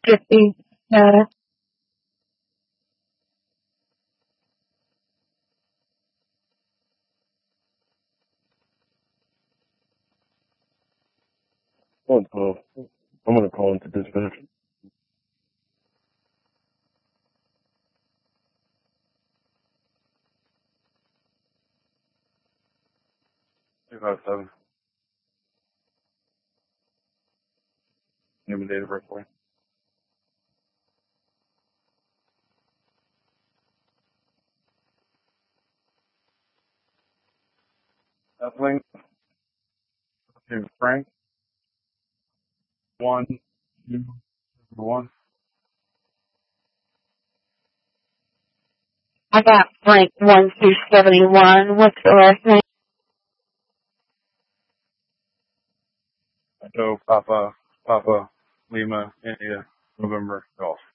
Skippy. Oh, I'm gonna call into dispatch. 257. Give me the date of birth for you. Link to Frank 121. I got Frank 1271. What's the last name? So Papa Lima India November Golf.